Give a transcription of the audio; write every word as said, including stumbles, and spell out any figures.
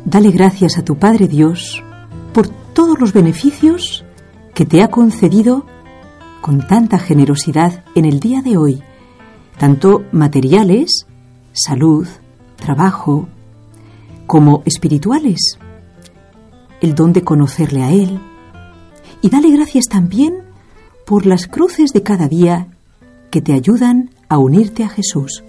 Dale gracias a tu Padre Dios por todos los beneficios que te ha concedido con tanta generosidad en el día de hoy, tanto materiales, salud, trabajo, como espirituales, el don de conocerle a Él. Y dale gracias también por las cruces de cada día que te ayudan a unirte a Jesús.